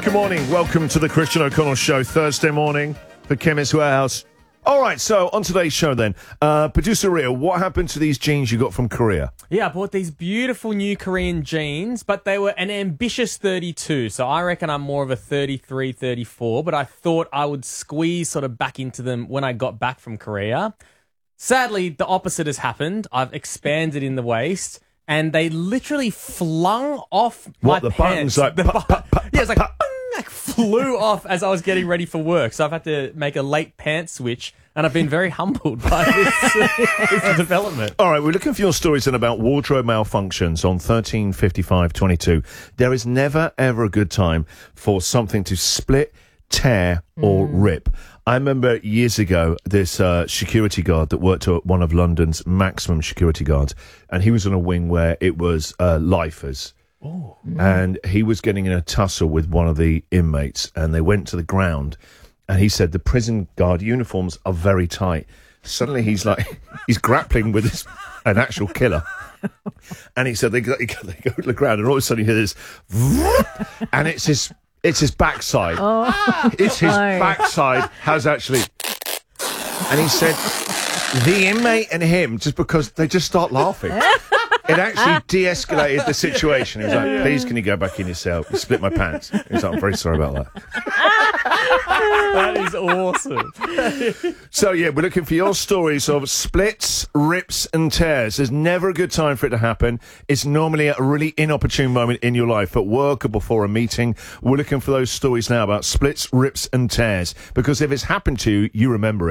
Good morning. Welcome to the Christian O'Connell Show, Thursday morning for Chemist Warehouse. All right, so on today's show then, producer Ria, what happened to these jeans you got from Korea? Yeah, I bought these beautiful new Korean jeans, but they were an ambitious 32, so I reckon I'm more of a 33, 34, but I thought I would squeeze sort of back into them when I got back from Korea. Sadly, the opposite has happened. I've expanded in the waist, and they literally flung off my pants. Buttons like... Yeah, it's like... flew off as I was getting ready for work. So I've had to make a late pants switch, and I've been very humbled by this development. All right, we're looking for your stories then about wardrobe malfunctions on 135522. There is never, ever a good time for something to split, tear, or rip. I remember years ago, this security guard that worked at one of London's maximum security guards, and he was on a wing where it was lifers. Oh. And he was getting in a tussle with one of the inmates, and they went to the ground, and he said the prison guard uniforms are very tight. Suddenly he's grappling with an actual killer, and he said they go to the ground, and all of a sudden you hear this, and it's his backside. It's his backside has actually, and he said the inmate and him, just because they just start laughing. It actually de-escalated the situation. He was like, please, can you go back in your cell? You split my pants. He was like, I'm very sorry about that. That is awesome. So, yeah, we're looking for your stories of splits, rips, and tears. There's never a good time for it to happen. It's normally a really inopportune moment in your life, at work or before a meeting. We're looking for those stories now about splits, rips, and tears. Because if it's happened to you, you remember it.